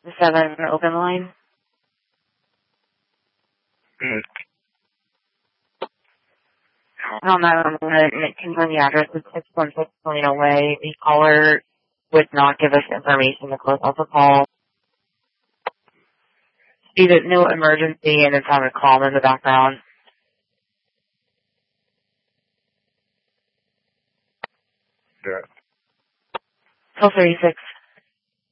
The 7 open line. Good. On that, I'm going to confirm the address is 616 Polino Way. The caller would not give us information to close off the call. See that no emergency and it's on a call in the background. Good. 1236